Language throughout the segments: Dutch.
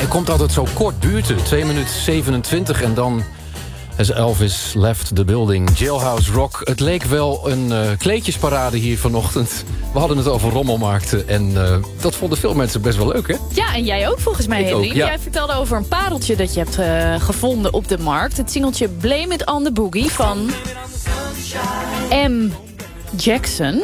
Hij komt altijd zo kort buurten. 2 minuten 27 en dan... As Elvis left the building. Jailhouse Rock. Het leek wel een kleedjesparade hier vanochtend. We hadden het over rommelmarkten. En dat vonden veel mensen best wel leuk, hè? Ja, en jij ook volgens mij, Henry. Ja. Jij vertelde over een pareltje dat je hebt gevonden op de markt. Het singeltje Blame It on the Boogie van M. Jackson.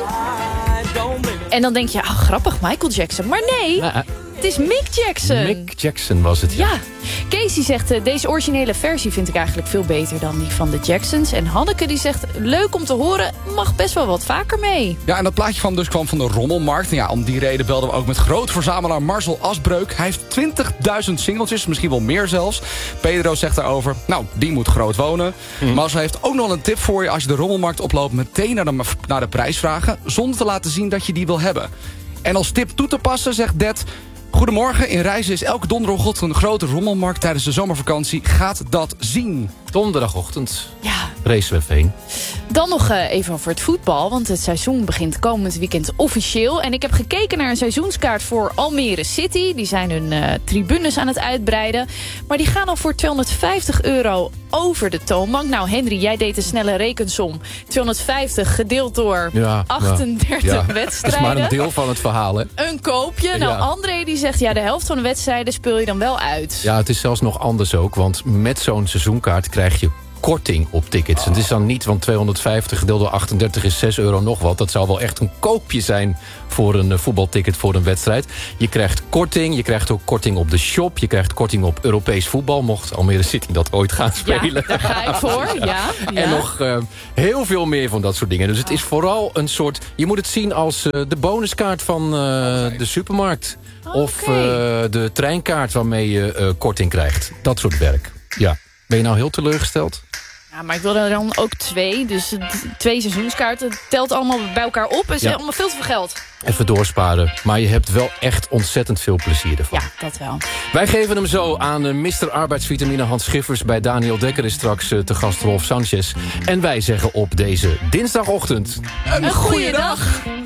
En dan denk je, grappig, Michael Jackson. Maar nee, het is Mick Jackson. Mick Jackson was het, ja. Casey zegt, deze originele versie vind ik eigenlijk veel beter dan die van de Jacksons. En Hanneke die zegt, leuk om te horen, mag best wel wat vaker mee. Ja, en dat plaatje kwam van de rommelmarkt. En ja, om die reden belden we ook met groot verzamelaar Marcel Asbreuk. Hij heeft 20.000 singeltjes, misschien wel meer zelfs. Pedro zegt daarover, nou, die moet groot wonen. Marcel heeft ook nog een tip voor je als je de rommelmarkt oploopt. Meteen naar de prijs vragen, zonder te laten zien dat je die wil hebben. En als tip toe te passen, zegt Ded... Goedemorgen, in Reizen is elke donderdagochtend een grote rommelmarkt tijdens de zomervakantie. Gaat dat zien? Donderdagochtend Ja. racen we even heen. Dan nog even over het voetbal, want het seizoen begint komend weekend officieel. En ik heb gekeken naar een seizoenskaart voor Almere City. Die zijn hun tribunes aan het uitbreiden. Maar die gaan al voor €250 over de toonbank. Nou, Henry, jij deed een snelle rekensom. 250 gedeeld door 38 wedstrijden. Dat is maar een deel van het verhaal, hè? Een koopje. Nou, André die zegt, ja, de helft van de wedstrijden speel je dan wel uit. Ja, het is zelfs nog anders ook. Want met zo'n seizoenkaart krijg je korting op tickets. Het is dan niet, want 250 gedeeld door 38 is €6 nog wat. Dat zou wel echt een koopje zijn voor een voetbalticket voor een wedstrijd. Je krijgt korting, je krijgt ook korting op de shop. Je krijgt korting op Europees voetbal, mocht Almere City dat ooit gaan spelen. Ja, daar ga ik voor, ja. En nog heel veel meer van dat soort dingen. Dus het is vooral een soort... Je moet het zien als de bonuskaart van de supermarkt. Of de treinkaart waarmee je korting krijgt. Dat soort werk. Ja. Ben je nou heel teleurgesteld? Ja, maar ik wil er dan ook 2. Dus 2 seizoenskaarten telt allemaal bij elkaar op. Het is allemaal veel te veel geld. Even doorsparen. Maar je hebt wel echt ontzettend veel plezier ervan. Ja, dat wel. Wij geven hem zo aan Mr. Arbeidsvitamine Hans Schiffers. Bij Daniel Dekker is straks te gast Rolf Sanchez. En wij zeggen op deze dinsdagochtend... Een goeie dag.